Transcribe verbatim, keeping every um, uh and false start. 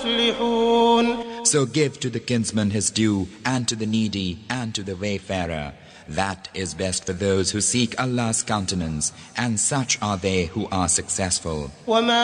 So give to the kinsman his due, and to the needy, and to the wayfarer. That is best for those who seek Allah's countenance, and such are they who are successful.